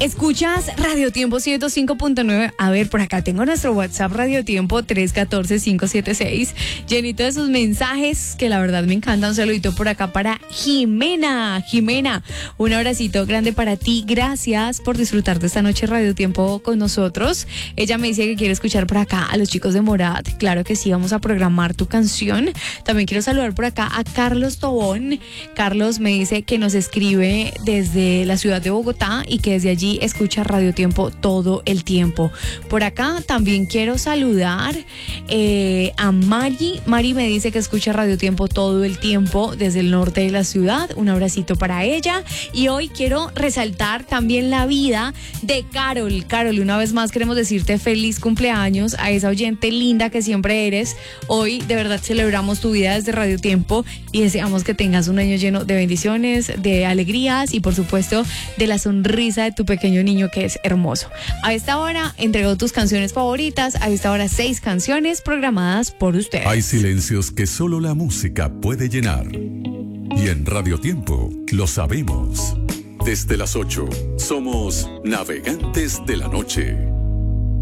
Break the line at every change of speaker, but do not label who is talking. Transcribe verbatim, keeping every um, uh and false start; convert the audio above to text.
Escuchas Radio Tiempo ciento cinco punto nueve. A ver, por acá tengo nuestro WhatsApp Radio Tiempo tres uno cuatro, cinco siete seis, llenito de sus mensajes que la verdad me encanta. Un saludito por acá para Jimena. Jimena, un abracito grande para ti. Gracias por disfrutar de esta noche Radio Tiempo con nosotros. Ella me dice que quiere escuchar por acá a los chicos de Morat. Claro que sí, vamos a programar tu canción. También quiero saludar por acá a Carlos Tobón. Carlos me dice que nos escribe desde la ciudad de Bogotá y que desde allí escucha Radio Tiempo todo el tiempo. Por acá también quiero saludar eh, a Mari. Mari me dice que escucha Radio Tiempo todo el tiempo desde el norte de la ciudad. Un abracito para ella. Y hoy quiero resaltar también la vida de Carol. Carol, una vez más queremos decirte feliz cumpleaños a esa oyente linda que siempre eres. Hoy de verdad celebramos tu vida desde Radio Tiempo y deseamos que tengas un año lleno de bendiciones, de alegrías y por supuesto de la sonrisa de tu pequeño niño que es hermoso. A esta hora entregó tus canciones favoritas. A esta hora seis canciones programadas por ustedes.
Hay silencios que solo la música puede llenar. Y en Radio Tiempo lo sabemos. Desde las ocho somos Navegantes de la Noche.